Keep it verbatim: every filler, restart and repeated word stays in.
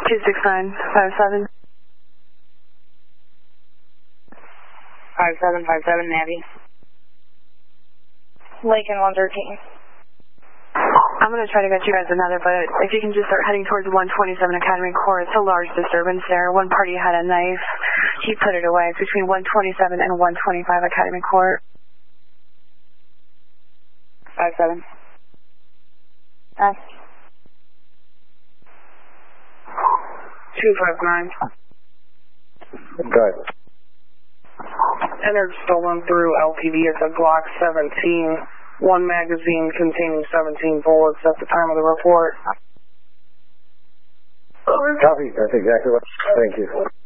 two six nine five seven. five seven five seven, Navy. Lincoln one thirteen. I'm going to try to get you guys another, but if you can just start heading towards one twenty-seven Academy Court, it's a large disturbance there. One party had a knife. He put it away. It's between one twenty-seven and one twenty-five Academy Court. five seven. Uh. two five nine. Good. Entered stolen through L T V as a Glock seventeen. One magazine containing seventeen bullets at the time of the report. Copy. That's exactly what. Thank you.